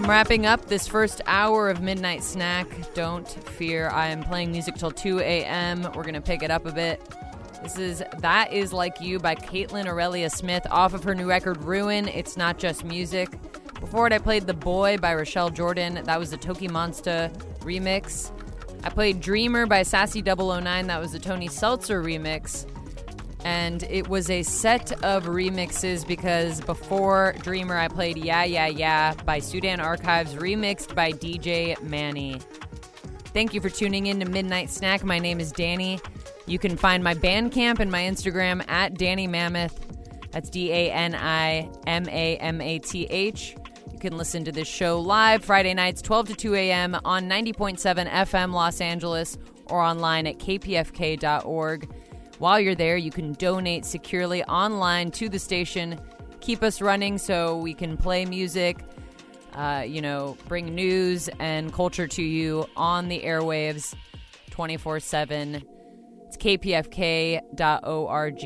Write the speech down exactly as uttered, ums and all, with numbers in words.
I'm wrapping up this first hour of Midnight Snack. Don't fear, I am playing music till two a.m. We're going to pick it up a bit. This is That Is Like You by Caitlin Aurelia Smith off of her new record, Ruin. It's Not Just Music. Before it, I played The Boy by Rochelle Jordan. That was the Toki Monsta remix. I played Dreamer by Sassy double oh nine. That was the Tony Seltzer remix. And it was a set of remixes because before Dreamer, I played Yeah, Yeah, Yeah by Sudan Archives, remixed by D J Manny. Thank you for tuning in to Midnight Snack. My name is Danny. You can find my Bandcamp and my Instagram at Danny Mammoth. That's D A N I M A M A T H. You can listen to this show live Friday nights, twelve to two a.m. on ninety point seven F M Los Angeles or online at k p f k dot org. While you're there, you can donate securely online to the station. Keep us running so we can play music, uh, you know, bring news and culture to you on the airwaves twenty-four seven. It's k p f k dot org.